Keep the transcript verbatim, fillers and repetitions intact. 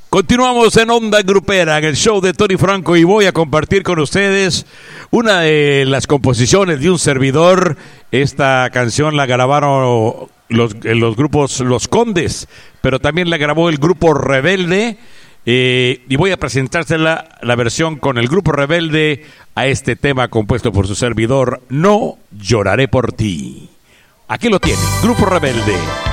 Continuamos en Onda Grupera, en el show de Tony Franco, y voy a compartir con ustedes una de las composiciones de un servidor. Esta canción la grabaron los, los grupos Los Condes, pero también la grabó el grupo Rebelde, eh, y voy a presentársela la versión con el grupo Rebelde a este tema compuesto por su servidor, No Lloraré por Ti. Aquí lo tiene, Grupo Rebelde.